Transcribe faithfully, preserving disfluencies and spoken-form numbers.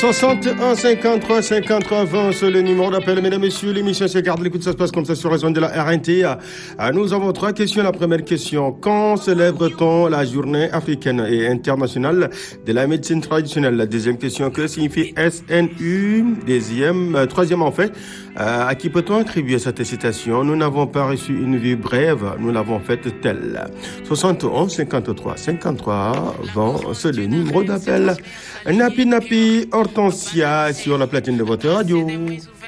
soixante et un cinquante-trois cinquante-trois vingt, c'est le numéro d'appel. Mesdames, Messieurs, l'émission se garde l'écoute, ça se passe comme ça sur la zone de la R N T. Nous avons trois questions. La première question: quand célèbre-t-on la journée africaine et internationale de la médecine traditionnelle? La deuxième question: que signifie S N U? Deuxième, euh, troisième en fait, euh, à qui peut-on attribuer cette citation? Nous n'avons pas reçu une vie brève, nous l'avons faite telle. soixante et un cinquante-trois cinquante-trois vingt, c'est le numéro d'appel. Napi Napi Hortensia sur la platine de votre radio.